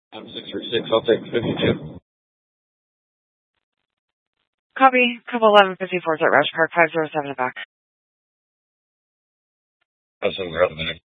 I'm 636. I'll take 52. Copy. Couple 1154 at Roush Park 507 back. That's over at the minute.